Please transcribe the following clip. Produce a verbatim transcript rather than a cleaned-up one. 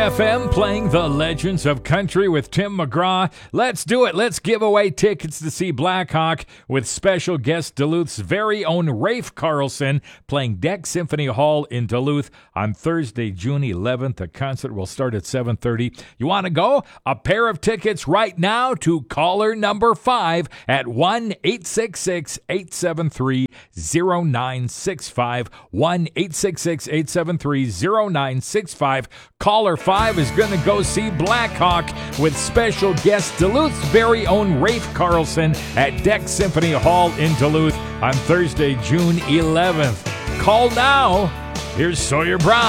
F M playing the Legends of Country with Tim McGraw. Let's do it. Let's give away tickets to see Blackhawk with special guest Duluth's very own Rafe Carlson playing Deck Symphony Hall in Duluth on Thursday, June eleventh. The concert will start at seven thirty. You want to go? A pair of tickets right now to caller number five at one eight six six, eight seven three, zero nine six five. one eight six six, eight seven three, zero nine six five. Caller five is going to go see Blackhawk with special guest Duluth's very own Rafe Carlson at Deck Symphony Hall in Duluth on Thursday, June eleventh. Call now. Here's Sawyer Brown.